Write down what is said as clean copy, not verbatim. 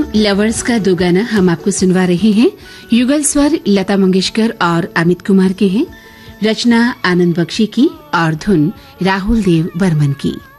Lovers का दो गाना हम आपको सुनवा रहे हैं। युगल स्वर लता मंगेशकर और अमित कुमार के हैं, रचना आनंद बख्शी की और धुन राहुल देव बर्मन की।